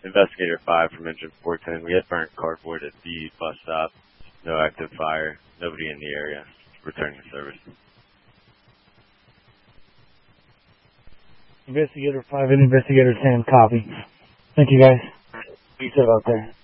Investigator 5 from Engine 410. We had burnt cardboard at the bus stop. No active fire. Nobody in the area. Returning to service. Investigator 5 and Investigator 10, copy. Thank you, guys. Be safe out there.